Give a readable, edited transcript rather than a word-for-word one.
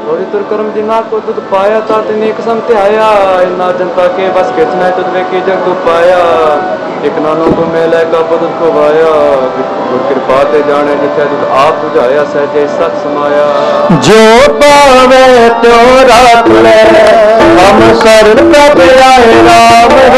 और तुर कर्म दिना को तुद पाया ता तिने एक सम त्याया इन्ना जनता के बस कितना तुद वे की जग तू पाया एक नानों को मेले का तुद को वाया गुर कृपा ते जाने जिथे तुद आप बुझाया सहजे सत समाया जो पावे तो राख ले हम शरण प्रभ आए राम